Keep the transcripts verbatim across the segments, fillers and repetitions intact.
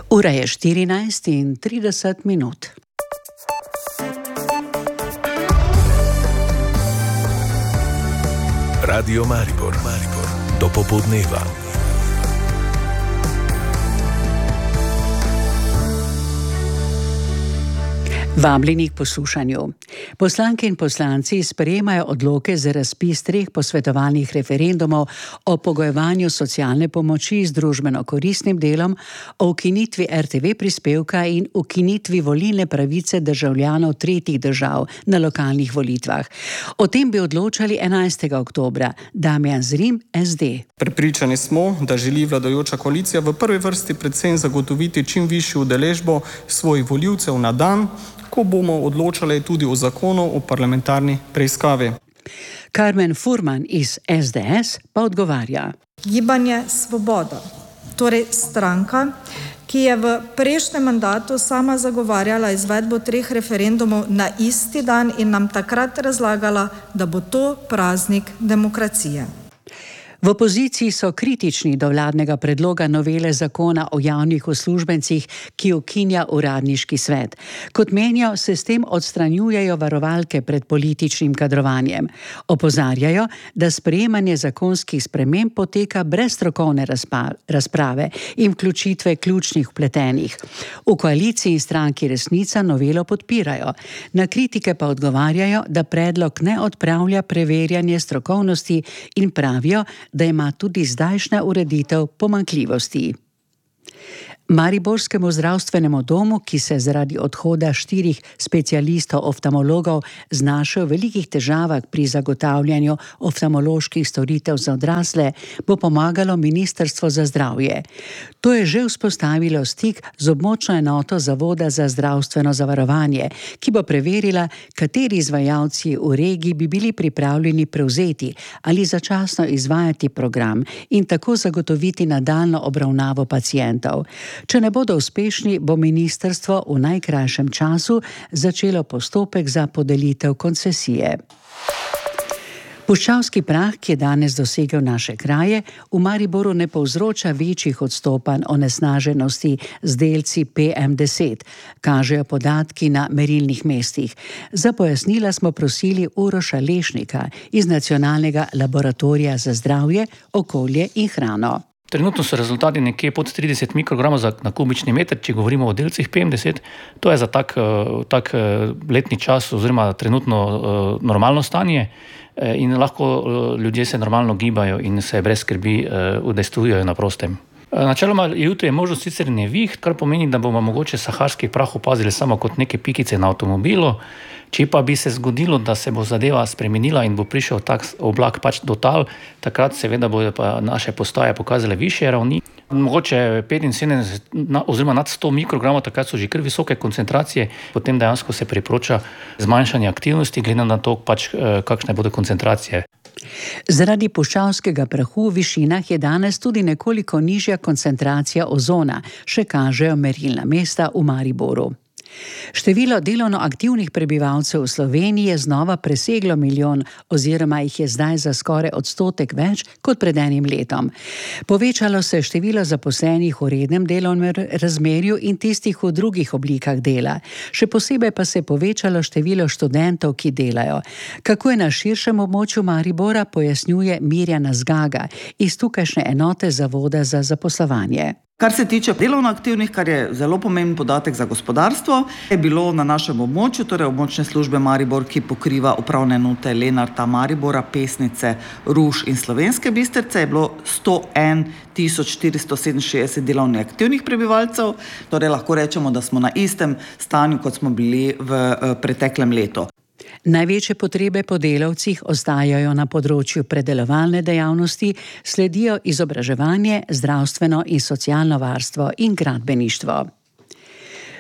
Ura je štirinajst in trideset minut. Radio Maribor, Maribor, do popoldneva. Vabljeni k poslušanju. Poslanke in poslanci sprejemajo odloke za razpis treh posvetovalnih referendumov o pogojevanju socialne pomoči z družbeno koristnim delom, o ukinitvi er te ve prispevka in ukinitvi volilne pravice državljanov tretjih držav na lokalnih volitvah. O tem bi odločali enajstega oktobra. Damjan Zrim, es de. Prepričani smo, da želi vladajoča koalicija v prvi vrsti predvsem zagotoviti čim višjo udeležbo svojih volivcev na dan, ko bomo odločali tudi o zakonu o parlamentarni preiskavi. Karmen Furman iz es de es pa odgovarja. Gibanje Svoboda, torej stranka, ki je v prejšnjem mandatu sama zagovarjala izvedbo treh referendumov na isti dan in nam takrat razlagala, da bo to praznik demokracije. V opoziciji so kritični do vladnega predloga novele zakona o javnih uslužbencih, ki ukinja uradniški svet. Kot menijo, se s tem odstranjujejo varovalke pred političnim kadrovanjem. Opozarjajo, da sprejemanje zakonskih sprememb poteka brez strokovne razprave in vključitve ključnih vpletenih. V koaliciji in stranki Resnica novelo podpirajo. Na kritike pa odgovarjajo, da predlog ne odpravlja preverjanje strokovnosti in pravijo, da ima tudi zdajšnja ureditev pomanjkljivosti. Mariborskemu zdravstvenemu domu, ki se zaradi odhoda štirih specialistov oftalmologov znašel v velikih težavah pri zagotavljanju oftalmoloških storitev za odrasle, bo pomagalo Ministrstvo za zdravje. To je že vzpostavilo stik z območno enoto Zavoda za zdravstveno zavarovanje, ki bo preverila, kateri izvajalci v regiji bi bili pripravljeni prevzeti ali začasno izvajati program in tako zagotoviti nadaljnjo obravnavo pacientov. Če ne bodo uspešni, bo ministrstvo v najkrajšem času začelo postopek za podelitev koncesije. Puščavski prah, ki je danes dosegel naše kraje, v Mariboru ne povzroča večjih odstopanj onesnaženosti z delci pe em deset, kažejo podatki na merilnih mestih. Za pojasnila smo prosili Uroša Lešnika iz Nacionalnega laboratorija za zdravje, okolje in hrano. Trenutno so rezultati nekje pod trideset mikrogramov na kubični meter, če govorimo o delcih pe em deset. To je za tak, tak letni čas oziroma trenutno normalno stanje in lahko ljudje se normalno gibajo in se brez skrbi udejstvujejo na prostem. Načeloma jutri je možnost sicer neviht, kar pomeni, da bomo mogoče saharski prah opazili samo kot neke pikice na avtomobilu. Če pa bi se zgodilo, da se bo zadeva spremenila in bo prišel tak oblak pač do tal, takrat seveda bodo pa naše postaje pokazale višje ravni. Mogoče petinsedemdeset oziroma nad sto mikrogramov, takrat so že kar visoke koncentracije, potem dejansko se priporoča zmanjšanje aktivnosti, glede na to, pač, kakšne bodo koncentracije. Zaradi puščavskega prahu v višinah je danes tudi nekoliko nižja koncentracija ozona, še kažejo merilna mesta v Mariboru. Število delovno aktivnih prebivalcev v Sloveniji je znova preseglo milijon oziroma jih je zdaj za skoraj odstotek več kot pred enim letom. Povečalo se je število zaposlenih v rednem delovnem razmerju in tistih v drugih oblikah dela. Še posebej pa se je povečalo število študentov, ki delajo. Kako je na širšem območju Maribora, pojasnjuje Mirjana Zgaga iz tukajšnje enote Zavoda za zaposlovanje. Kar se tiče delovno aktivnih, kar je zelo pomemben podatek za gospodarstvo, je bilo na našem območju, torej območne službe Maribor, ki pokriva upravne enote Lenarta, Maribora, Pesnice, Ruš in Slovenske Bistrice, je bilo sto en tisoč štiristo sedeminšestdeset delovno aktivnih prebivalcev, torej lahko rečemo, da smo na istem stanju, kot smo bili v preteklem letu. Največje potrebe po delavcih ostajajo na področju predelovalne dejavnosti, sledijo izobraževanje, zdravstveno in socialno varstvo in gradbeništvo.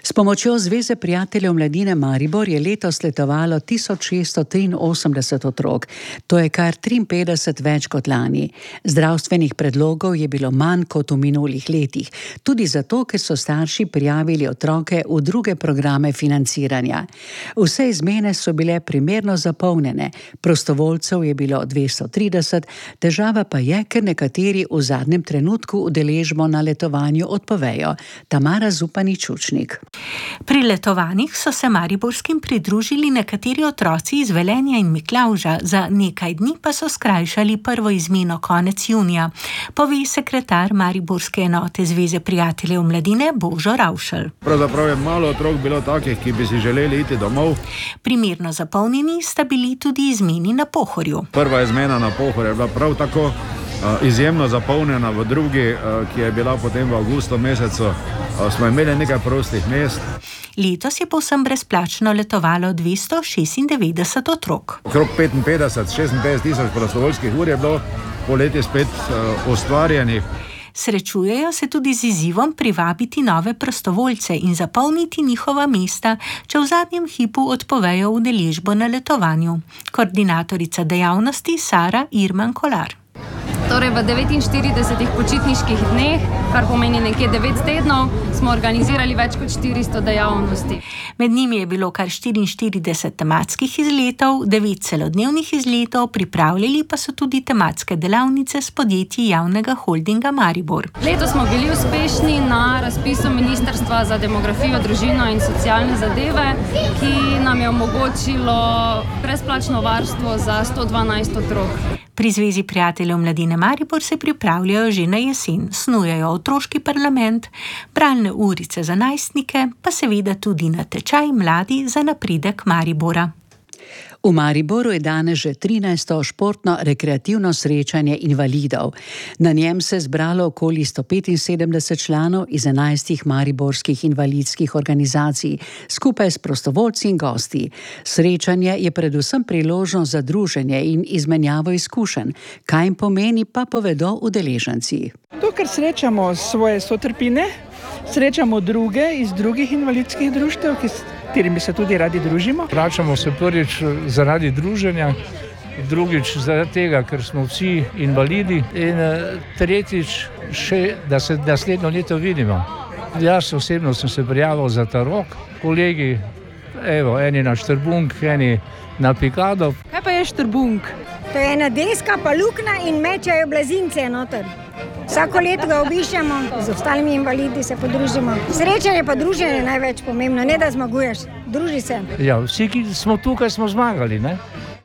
S pomočjo Zveze prijateljev mladine Maribor je letos letovalo tisoč šeststo triinosemdeset otrok, to je kar triinpetdeset več kot lani. Zdravstvenih predlogov je bilo manj kot v minulih letih, tudi zato, ker so starši prijavili otroke v druge programe financiranja. Vse izmene so bile primerno zapolnjene, prostovoljcev je bilo dvesto trideset, težava pa je, ker nekateri v zadnjem trenutku udeležbo na letovanju odpovejo. Tamara Zupanič-Učnik. Pri letovanjih so se mariborskim pridružili nekateri otroci iz Velenja in Miklavža, za nekaj dni pa so skrajšali prvo izmeno konec junija, pove sekretar mariborske enote Zveze prijateljev mladine Božo Ravšelj. Pravzaprav je malo otrok bilo takih, ki bi si želeli iti domov. Primerno zapolnjeni sta bili tudi izmeni na Pohorju. Prva izmena na Pohorju je bila prav tako izjemno zapolnjena, v drugi, ki je bila potem v avgustu mesecu, smo imeli nekaj prostih mest. Letos je povsem brezplačno letovalo dvesto šestindevetdeset otrok. Okrog petinpetdeset, šestinpetdeset tisoč prostovoljskih ur je bilo poleti spet uh, ustvarjenih. Srečujejo se tudi z izzivom privabiti nove prostovoljce in zapolniti njihova mesta, če v zadnjem hipu odpovejo udeležbo na letovanju. Koordinatorica dejavnosti Sara Irman Kolar. Torej v devetinštiridesetih počitniških dneh, kar pomeni nekje devet tednov, smo organizirali več kot štiristo dejavnosti. Med njimi je bilo kar štiriinštirideset tematskih izletov, devet celodnevnih izletov, pripravljali pa so tudi tematske delavnice s podjetji javnega holdinga Maribor. Letos smo bili uspešni na razpisu Ministrstva za demografijo, družino in socialne zadeve, ki nam je omogočilo brezplačno varstvo za sto dvanajst otrok. Pri Zvezi prijateljev mladine Maribor se pripravljajo že na jesen, snujejo otroški parlament, bralne urice za najstnike, pa seveda tudi natečaj mladi za napredek Maribora. V Mariboru je danes že trinajsto športno-rekreativno srečanje invalidov. Na njem se je zbralo okoli sto petinsedemdeset članov iz enajstih mariborskih invalidskih organizacij, skupaj s prostovoljci in gosti. Srečanje je predvsem priložnost za druženje in izmenjavo izkušenj. Kaj jim pomeni, pa povedo udeleženci. To, ker srečamo svoje sotrpine, srečamo druge iz drugih invalidskih društev, ki katerimi se tudi radi družimo. Vračamo se prvič zaradi druženja, drugič zaradi tega, ker smo vsi invalidi in tretjič še, da se naslednjo leto vidimo. Jaz osebno sem se prijavil za ta rok, kolegi, evo, eni na Štrbunk, eni na Pikado. Kaj pa je Štrbunk? To je ena deska, pa luknja in mečajo blazince noter. Vsako leto ga obiščemo, z ostalimi invalidi se podružimo. Srečanje pa druženje je največ pomembno, ne da zmaguješ, druži se. Ja, vsi, ki smo tukaj, smo zmagali, ne?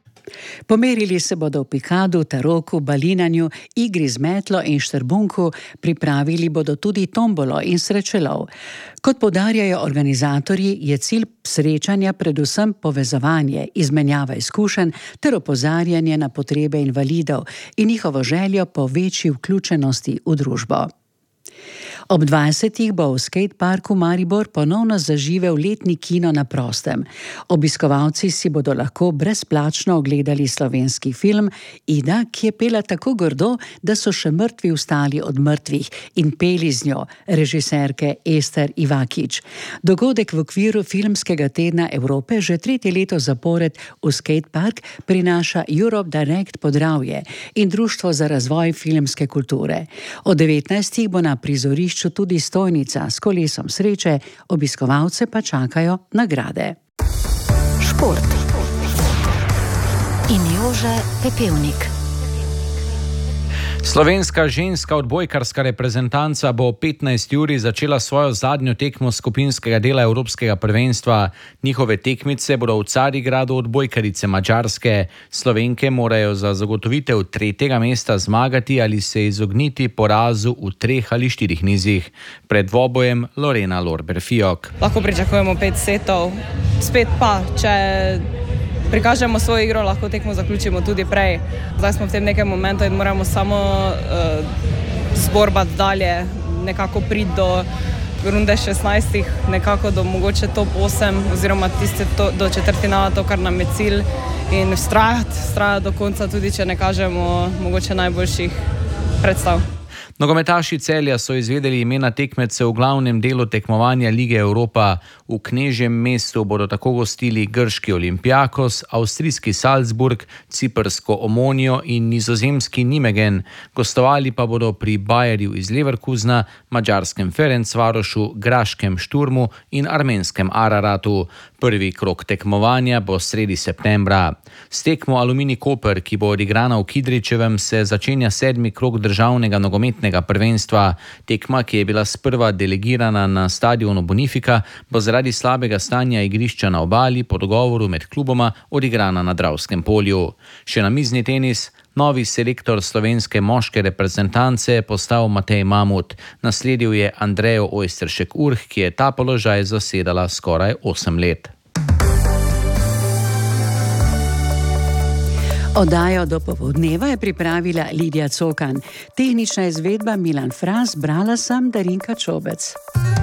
Pomerili se bodo v Pikadu, Taroku, Balinanju, igri z metlo in Štrbunku, pripravili bodo tudi tombolo in srečelov. Kot poudarjajo organizatorji, je cilj srečanja predvsem povezovanje, izmenjava izkušenj ter opozarjanje na potrebe invalidov in njihovo željo po večji vključenosti v družbo. Ob dvajsetih bo v skateparku Maribor ponovno zaživel letni kino na prostem. Obiskovalci si bodo lahko brezplačno ogledali slovenski film Ida, ki je pela tako grdo, da so še mrtvi vstali od mrtvih in peli z njo, režiserke Ester Ivakič. Dogodek v okviru filmskega tedna Evrope že tretje leto zapored v skatepark prinaša Europe Direct Podravje in Društvo za razvoj filmske kulture. Od devetnajstih bo na prizorišču tudi stojnica s kolesom sreče, obiskovalce pa čakajo nagrade. Šport. In Jože Pepevnik. Slovenska ženska odbojkarska reprezentanca bo ob petnajsti uri začela svojo zadnjo tekmo skupinskega dela Evropskega prvenstva. Njihove tekmice bodo v Carigradu odbojkarice Madžarske. Slovenke morajo za zagotovitev tretjega mesta zmagati ali se izogniti porazu v treh ali štirih nizih. Pred dvobojem Lorena Lorber-Fiok. Lahko pričakujemo pet setov, spet pa, če prikažemo svojo igro, lahko tekmo zaključimo tudi prej. Zdaj smo v tem nekem momentu in moramo samo uh, zborbati dalje, nekako priti do runde šestnajstih, nekako do mogoče top osem oziroma tiste to, do četrtfinala, to, kar nam je cilj, in vztrajati, vztrajati do konca, tudi če ne kažemo mogoče najboljših predstav. Nogometaši Celja so izvedeli imena tekmecev v glavnem delu tekmovanja Lige Evropa. V Knežjem mestu bodo tako gostili grški Olympiakos, avstrijski Salzburg, ciprsko Omonijo in nizozemski Nijmegen. Gostovali pa bodo pri Bayerju iz Leverkusena, madžarskem Ferencvarošu, graškem Šturmu in armenskem Araratu. Prvi krog tekmovanja bo sredi septembra. S tekmo Aluminij Koper, ki bo odigrana v Kidričevem, se začenja sedmi krog državnega nogometnega prvenstva. Tekma, ki je bila sprva delegirana na stadionu Bonifika, bo zaradi slabega stanja igrišča na obali po dogovoru med kluboma odigrana na Dravskem polju. Še namizni tenis. Novi selektor slovenske moške reprezentance je postal Matej Mamut. Nasledil je Andrejo Ojsteršek-Urh, ki je ta položaj zasedala skoraj osem let. Oddajo do popoldneva je pripravila Lidija Cokan. Tehnična izvedba Milan Fras, brala sem Darinka Čobec.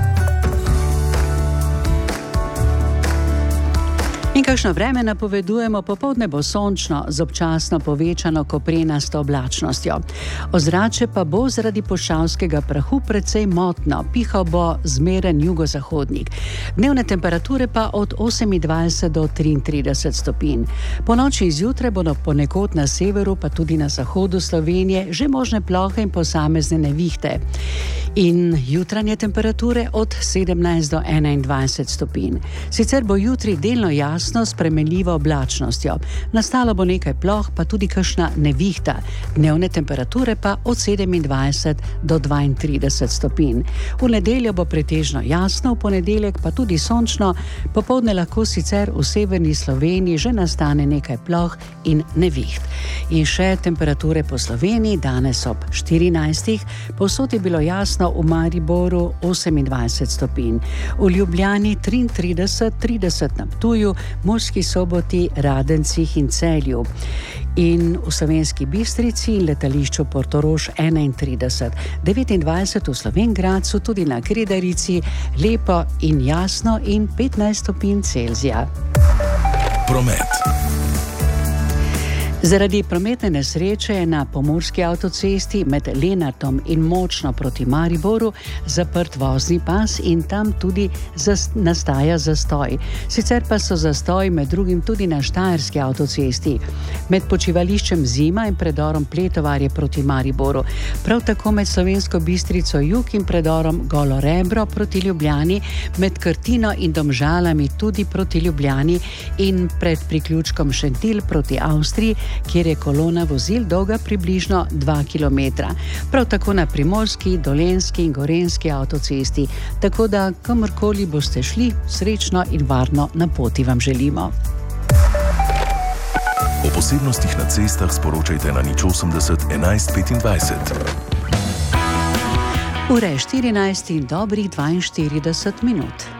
In kakšno vreme napovedujemo, popoldne bo sončno z občasno povečano koprenasto oblačnostjo. Ozračje pa bo zaradi puščavskega prahu precej motno, pihal bo zmeren jugozahodnik. Dnevne temperature pa od osemindvajset do triintrideset stopinj. Po noči zjutraj bodo ponekod na severu, pa tudi na zahodu Slovenije, že možne plohe in posamezne nevihte. In jutranje temperature od sedemnajst do enaindvajset stopinj. Sicer bo jutri delno jasno, s spremenljivo oblačnostjo. Nastalo bo nekaj ploh, pa tudi kakšna nevihta. Dnevne temperature pa od sedemindvajset do dvaintrideset stopinj. V nedeljo bo pretežno jasno, v ponedeljek pa tudi sončno, popoldne lahko sicer v severni Sloveniji že nastane nekaj ploh in neviht. In še temperature po Sloveniji, danes ob štirinajstih, povsod je bilo jasno, v Mariboru osemindvajset stopinj, v Ljubljani triintrideset, trideset na Ptuju, Murski Soboti, Radencih in Celju. In v Slovenski Bistrici in letališču Portorož enaintrideset, devetindvajset v Slovenj Gradcu, tudi na Kredarici, lepo in jasno in petnajst stopinj Celzija. Promet. Zaradi prometne nesreče je na pomurski avtocesti med Lenartom in Močno proti Mariboru zaprt vozni pas in tam tudi zas, nastaja zastoj. Sicer pa so zastoji med drugim tudi na štajerski avtocesti, med počivališčem Zima in predorom Pletovarje proti Mariboru, prav tako med Slovensko Bistrico Jug in predorom Golo Rebro proti Ljubljani, med Krtino in Domžalami tudi proti Ljubljani in pred priključkom Šentilj proti Avstriji, kjer je kolona vozil dolga približno dva kilometra. Prav tako na Primorski, Dolenjski in Gorenjski avtocesti. Tako da, kamorkoli boste šli, srečno in varno na poti vam želimo. O posebnostih na cestah sporočajte na nič osemdeset enajst petindvajset. Ura je štirinajst in dobrih dvainštirideset minut.